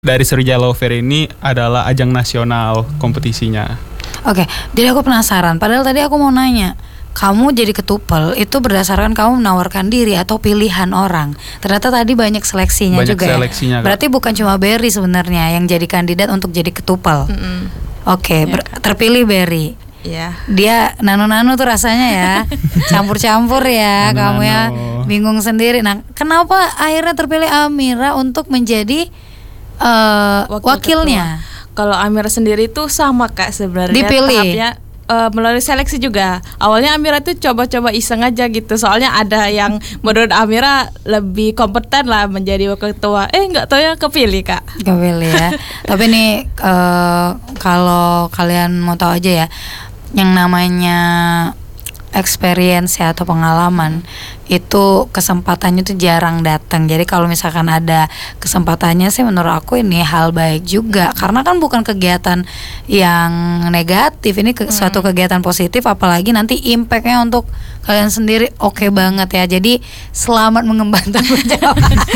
dari Sriwijaya Lover ini adalah ajang nasional kompetisinya. Oke, jadi aku penasaran. Padahal tadi aku mau nanya, kamu jadi ketupel itu berdasarkan kamu menawarkan diri atau pilihan orang. Ternyata tadi banyak seleksinya Banyak juga seleksinya, ya. Kak. Berarti bukan cuma Berry sebenarnya yang jadi kandidat untuk jadi ketupel. Oke, terpilih Berry. Iya. Dia nano-nano tuh rasanya ya. Campur-campur ya. Nano-nano. Kamu ya bingung sendiri. Nah, kenapa akhirnya terpilih Amira untuk menjadi wakilnya? Kalau Amira sendiri tuh sama Kak sebenarnya. Dipilih. Tahapnya melalui seleksi juga. Awalnya Amira tuh coba-coba iseng aja gitu. Soalnya ada yang menurut Amira lebih kompeten lah menjadi wakil ketua. Nggak tahu ya kepilih Kak. Kepilih ya. Tapi nih kalau kalian mau tahu aja ya, yang namanya experience ya atau pengalaman itu kesempatannya tuh jarang datang. Jadi kalau misalkan ada kesempatannya sih menurut aku ini hal baik juga, karena kan bukan kegiatan yang negatif, ini suatu kegiatan positif, apalagi nanti impactnya untuk kalian sendiri oke banget ya. Jadi selamat mengemban tanggung jawab.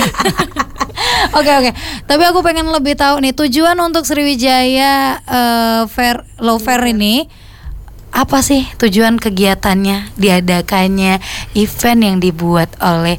Oke. Tapi aku pengen lebih tahu nih tujuan untuk Sriwijaya Lover ini. Apa sih tujuan kegiatannya, diadakannya event yang dibuat oleh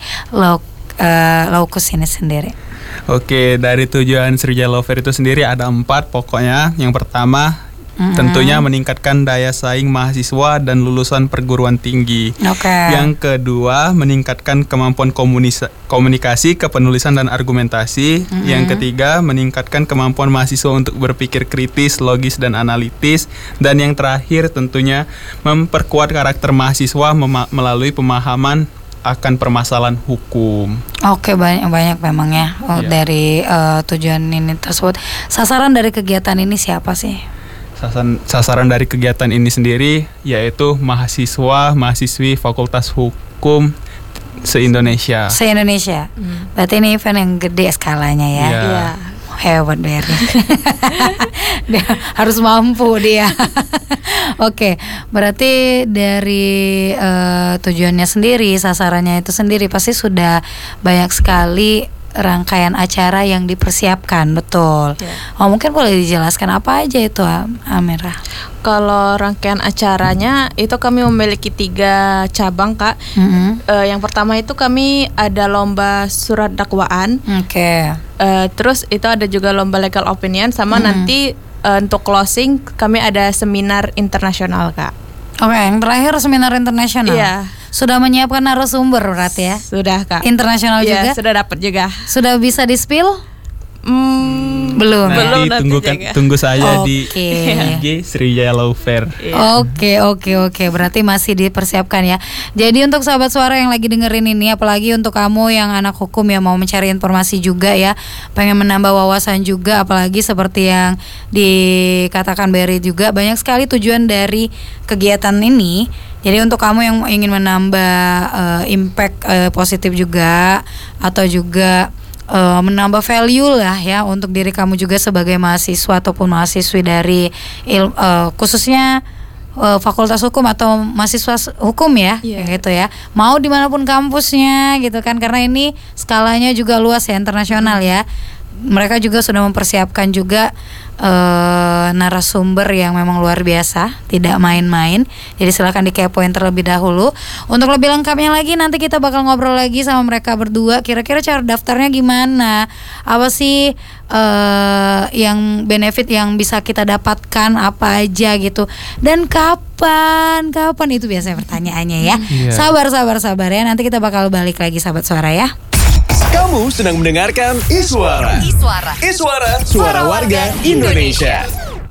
Lowcus ini sendiri? Oke, dari tujuan Sriwijaya Lover itu sendiri ada 4 pokoknya. Yang pertama tentunya meningkatkan daya saing mahasiswa dan lulusan perguruan tinggi. Yang kedua, meningkatkan kemampuan komunikasi, kepenulisan dan argumentasi. Yang ketiga, meningkatkan kemampuan mahasiswa untuk berpikir kritis, logis dan analitis. Dan yang terakhir tentunya memperkuat karakter mahasiswa melalui pemahaman akan permasalahan hukum. Oke, banyak memang ya dari tujuan ini tersebut. Sasaran dari kegiatan ini siapa sih? Sasaran dari kegiatan ini sendiri yaitu mahasiswi Fakultas Hukum se-Indonesia. Berarti ini event yang gede skalanya ya. Iya. Hebat Berry. Dia harus mampu dia. Oke, berarti dari tujuannya sendiri, sasarannya itu sendiri pasti sudah banyak sekali rangkaian acara yang dipersiapkan, betul. Mungkin boleh dijelaskan apa aja itu, Amira? Kalau rangkaian acaranya itu kami memiliki 3 cabang Kak. Yang pertama itu kami ada lomba surat dakwaan. Terus itu ada juga lomba legal opinion sama nanti untuk closing kami ada seminar internasional Kak. Oke, yang terakhir seminar internasional. Iya. Sudah menyiapkan narasumber berarti ya? Sudah Kak. Internasional juga? Sudah dapat juga. Sudah bisa di-spill? Belum. Nanti tunggu saya di IG Sriwijaya Lover. Oke. Berarti masih dipersiapkan ya. Jadi untuk sahabat suara yang lagi dengerin ini, apalagi untuk kamu yang anak hukum yang mau mencari informasi juga ya, pengen menambah wawasan juga, apalagi seperti yang dikatakan Berry juga, banyak sekali tujuan dari kegiatan ini. Jadi untuk kamu yang ingin menambah impact positif juga, atau juga menambah value lah ya untuk diri kamu juga sebagai mahasiswa ataupun mahasiswi dari khususnya Fakultas Hukum atau mahasiswa hukum ya, gitu ya. Mau dimanapun kampusnya gitu kan, karena ini skalanya juga luas ya, internasional ya. Mereka juga sudah mempersiapkan juga narasumber yang memang luar biasa, tidak main-main. Jadi silakan dikepoin terlebih dahulu. Untuk lebih lengkapnya lagi nanti kita bakal ngobrol lagi sama mereka berdua. Kira-kira cara daftarnya gimana? Apa sih yang benefit yang bisa kita dapatkan apa aja gitu? Dan kapan itu biasanya pertanyaannya ya. Sabar ya. Nanti kita bakal balik lagi sahabat suara ya. Kamu sedang mendengarkan Iswara. Suara warga Indonesia.